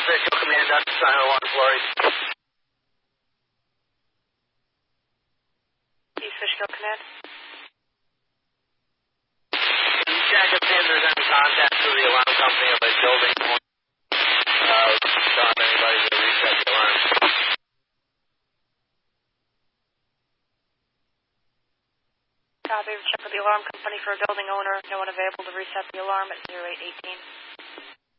Official command, Dr. Simon, 1 Florida. East Fishkill Command. Can you check if there's any contact through the alarm company of a building? Telling anybody to reset the alarm. Copy. Check with the alarm company for a building owner. No one available to reset the alarm at 0818.